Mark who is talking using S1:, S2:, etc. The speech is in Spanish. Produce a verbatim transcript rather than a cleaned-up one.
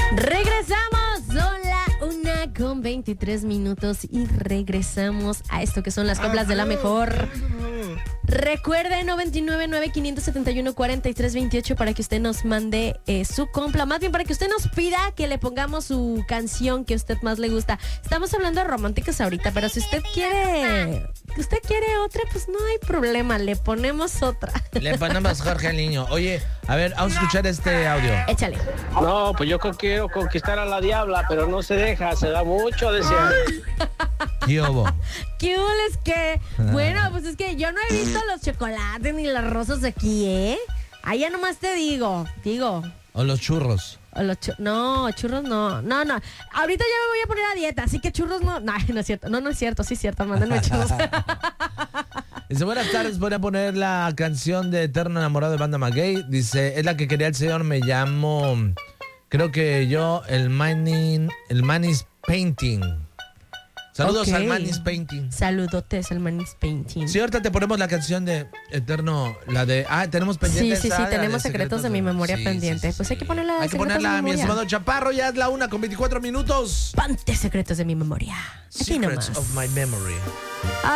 S1: Regresamos, son la una con veintitrés minutos y regresamos a esto que son las coplas de la mejor. Recuerde noventa y nueve, nueve, quinientos setenta y uno, cuarenta y tres veintiocho para que usted nos mande eh, su compla, más bien para que usted nos pida que le pongamos su canción que a usted más le gusta. Estamos hablando de románticas ahorita, pero si usted quiere, usted quiere otra, pues no hay problema, le ponemos otra.
S2: Le ponemos Jorge el Niño. Oye, a ver, vamos a escuchar este audio.
S1: Échale.
S3: No, pues yo quiero conquistar a la diabla, pero no se deja, se da mucho, decía.
S2: ¿Qué hubo?
S1: ¿Qué hubo es que? Bueno, pues es que yo no he visto los chocolates ni las rosas aquí, ¿eh? Allá nomás te digo, digo.
S2: O los churros.
S1: O los chu- no, churros no. No, no. Ahorita ya me voy a poner a dieta, así que churros no. No, no es cierto. No, no es cierto. Sí es cierto. Mándenme churros.
S2: Dice, buenas tardes, voy a poner la canción de Eterno Enamorado de Banda Maguey. Dice, es la que quería el señor, me llamo, creo que yo, el Manis, el Manis Painting. Saludos
S1: Ok.
S2: al Manis Painting.
S1: Saludotes al Manis Painting.
S2: Sí, ahorita te ponemos la canción de Eterno, la de, ah, tenemos
S1: Sí,
S2: pendientes.
S1: sí, sí,
S2: ah, la
S1: tenemos secretos de mi memoria
S2: sí,
S1: pendiente.
S2: sí, sí,
S1: Pues
S2: sí.
S1: hay que ponerla.
S2: Hay que
S1: secretos de
S2: ponerla, mi
S1: memoria.
S2: estimado Chaparro, ya es la una con veinticuatro minutos.
S1: Ponte secretos de mi memoria. Aquí
S2: Secrets
S1: nomás.
S2: of my memory.